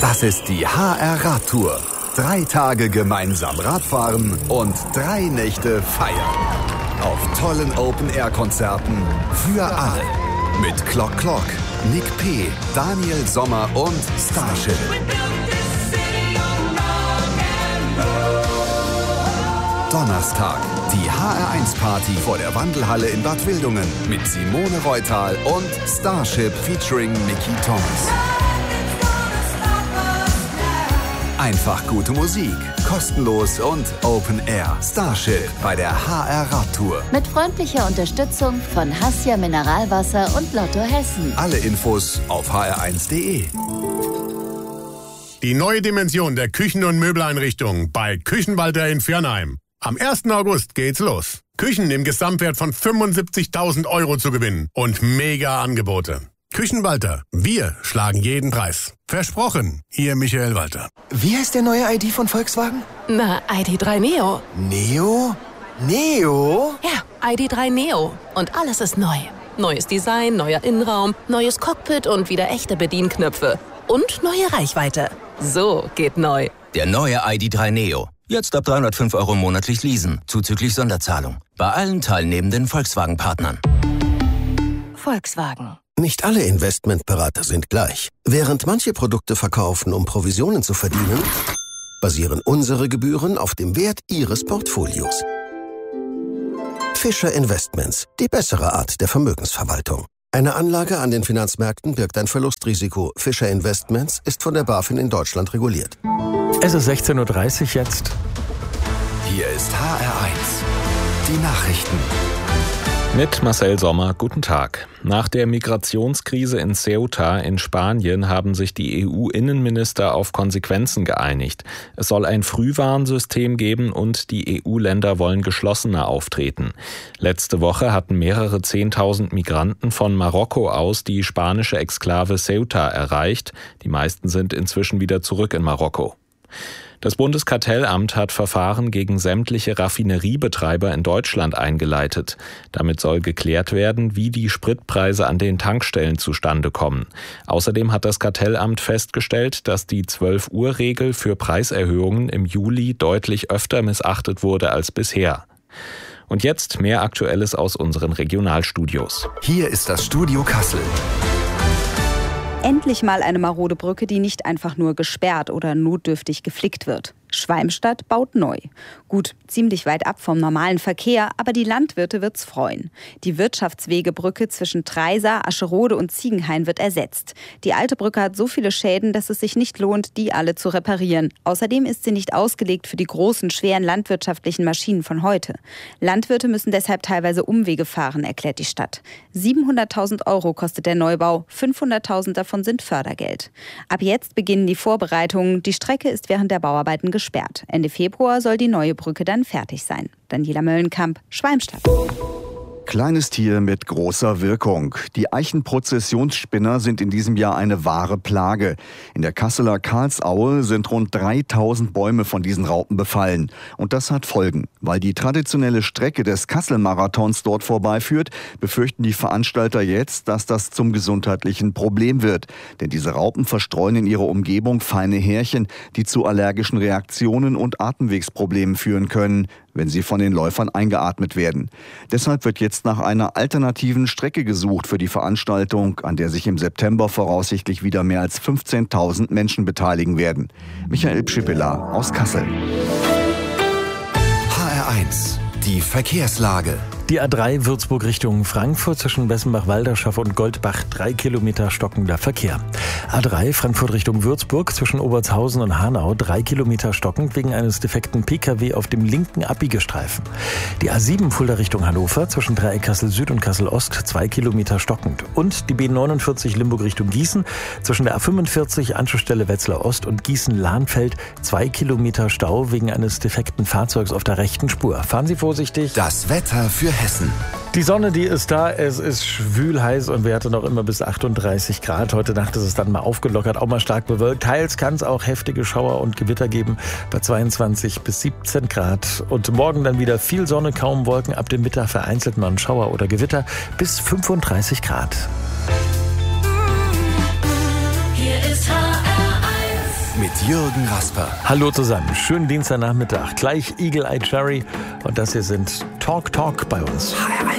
Das ist die HR-Radtour. 3 Tage gemeinsam Radfahren und 3 Nächte feiern. Auf tollen Open-Air-Konzerten für alle. Mit Clock Clock, Nick P., Daniel Sommer und Starship. Donnerstag, die HR1-Party vor der Wandelhalle in Bad Wildungen mit Simone Reutal und Starship featuring Nicky Thomas. Einfach gute Musik, kostenlos und Open Air. Starship bei der HR-Radtour. Mit freundlicher Unterstützung von Hassia Mineralwasser und Lotto Hessen. Alle Infos auf hr1.de. Die neue Dimension der Küchen- und Möbeleinrichtungen bei Küchenwalter in Viernheim. Am 1. August geht's los. Küchen im Gesamtwert von 75.000 € zu gewinnen und mega Angebote. Küchenwalter, wir schlagen jeden Preis. Versprochen, Ihr Michael Walter. Wie heißt der neue ID von Volkswagen? Na, ID.3 Neo. Neo? Neo? Ja, ID.3 Neo. Und alles ist neu. Neues Design, neuer Innenraum, neues Cockpit und wieder echte Bedienknöpfe. Und neue Reichweite. So geht neu. Der neue ID.3 Neo. Jetzt ab 305 € monatlich leasen, zuzüglich Sonderzahlung. Bei allen teilnehmenden Volkswagen-Partnern. Volkswagen. Nicht alle Investmentberater sind gleich. Während manche Produkte verkaufen, um Provisionen zu verdienen, basieren unsere Gebühren auf dem Wert Ihres Portfolios. Fischer Investments, die bessere Art der Vermögensverwaltung. Eine Anlage an den Finanzmärkten birgt ein Verlustrisiko. Fischer Investments ist von der BaFin in Deutschland reguliert. Es ist 16:30 Uhr jetzt. Hier ist HR1. Die Nachrichten. Mit Marcel Sommer, guten Tag. Nach der Migrationskrise in Ceuta in Spanien haben sich die EU-Innenminister auf Konsequenzen geeinigt. Es soll ein Frühwarnsystem geben und die EU-Länder wollen geschlossener auftreten. Letzte Woche hatten mehrere 10.000 Migranten von Marokko aus die spanische Exklave Ceuta erreicht. Die meisten sind inzwischen wieder zurück in Marokko. Das Bundeskartellamt hat Verfahren gegen sämtliche Raffineriebetreiber in Deutschland eingeleitet. Damit soll geklärt werden, wie die Spritpreise an den Tankstellen zustande kommen. Außerdem hat das Kartellamt festgestellt, dass die 12-Uhr-Regel für Preiserhöhungen im Juli deutlich öfter missachtet wurde als bisher. Und jetzt mehr Aktuelles aus unseren Regionalstudios. Hier ist das Studio Kassel. Endlich mal eine marode Brücke, die nicht einfach nur gesperrt oder notdürftig geflickt wird. Schwalmstadt baut neu. Gut, ziemlich weit ab vom normalen Verkehr, aber die Landwirte wird's freuen. Die Wirtschaftswegebrücke zwischen Treisa, Ascherode und Ziegenhain wird ersetzt. Die alte Brücke hat so viele Schäden, dass es sich nicht lohnt, die alle zu reparieren. Außerdem ist sie nicht ausgelegt für die großen, schweren landwirtschaftlichen Maschinen von heute. Landwirte müssen deshalb teilweise Umwege fahren, erklärt die Stadt. 700.000 € kostet der Neubau, 500.000 davon sind Fördergeld. Ab jetzt beginnen die Vorbereitungen. Die Strecke ist während der Bauarbeiten gesperrt. Ende Februar soll die neue Brücke dann fertig sein. Daniela Möllenkamp, Schwalmstadt. Kleines Tier mit großer Wirkung. Die Eichenprozessionsspinner sind in diesem Jahr eine wahre Plage. In der Kasseler Karlsaue sind rund 3.000 Bäume von diesen Raupen befallen. Und das hat Folgen. Weil die traditionelle Strecke des Kassel-Marathons dort vorbeiführt, befürchten die Veranstalter jetzt, dass das zum gesundheitlichen Problem wird. Denn diese Raupen verstreuen in ihrer Umgebung feine Härchen, die zu allergischen Reaktionen und Atemwegsproblemen führen können, wenn sie von den Läufern eingeatmet werden. Deshalb wird jetzt nach einer alternativen Strecke gesucht für die Veranstaltung, an der sich im September voraussichtlich wieder mehr als 15.000 Menschen beteiligen werden. Michael Pschippela aus Kassel. HR1, die Verkehrslage. Die A3 Würzburg Richtung Frankfurt zwischen Bessenbach-Walderschaft und Goldbach 3 Kilometer stockender Verkehr. A3 Frankfurt Richtung Würzburg zwischen Obertshausen und Hanau 3 Kilometer stockend wegen eines defekten Pkw auf dem linken Abbiegestreifen. Die A7 Fulda Richtung Hannover zwischen Dreieck Kassel Süd und Kassel Ost 2 Kilometer stockend. Und die B49 Limburg Richtung Gießen zwischen der A45 Anschlussstelle Wetzlar Ost und Gießen-Lahnfeld 2 Kilometer Stau wegen eines defekten Fahrzeugs auf der rechten Spur. Fahren Sie vorsichtig. Das Wetter für Hessen. Die Sonne, die ist da, es ist schwül heiß und wir hatten noch immer bis 38 Grad. Heute Nacht ist es dann mal aufgelockert, auch mal stark bewölkt. Teils kann es auch heftige Schauer und Gewitter geben bei 22 bis 17 Grad. Und morgen dann wieder viel Sonne, kaum Wolken, ab dem Mittag vereinzelt mal ein Schauer oder Gewitter bis 35 Grad. Hier ist HR1. Jürgen Rasper. Hallo zusammen, schönen Dienstagnachmittag. Gleich Eagle Eye Cherry und das hier sind Talk bei uns. HR1.